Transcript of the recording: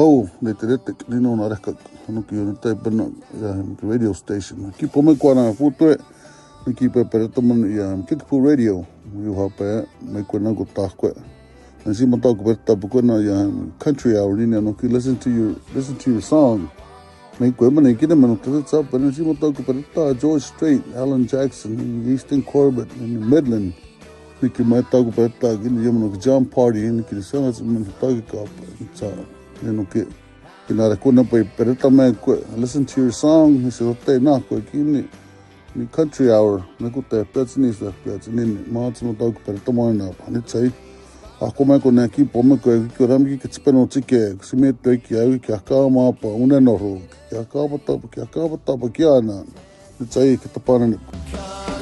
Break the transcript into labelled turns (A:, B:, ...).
A: pau le te rete nino na reka nuki o tai pena ya radio station ki pome kwana puto ki pe perto mon ya Kickapoo radio you hapa me kwana go takwe and si mata ko berta bukona ya country hour ni no ki listen to your song me ko man ki de man to sa pero si mata ko berta George Strait, Alan Jackson, Easton Corbett in the Midland ki mata ko berta ki ni mo jam party in ki sa man ta ka sa no ki na ko na pa berta me ko listen to your song ni se te na ko ki ni country hour me ko te pets ni sa pets ni ma mo ta ko berta mo na pa ni sai ako mai ko na ki pome ko ki ram ki tspeno tike si me te ki ai ki ka ma pa una no ro ki ka pa ta ki ana ni sai ki ta pa na